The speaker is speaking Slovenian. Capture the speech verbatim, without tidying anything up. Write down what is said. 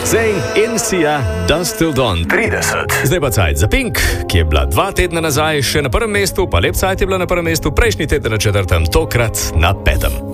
Zayn in Sia, Dust Till Dawn trideset. Zdaj pa cajt za Pink, ki je bila dva tedna nazaj še na prvem mestu, pa lep cajt je bila na prvem mestu, prejšnji teden na četrtem, tokrat na petem.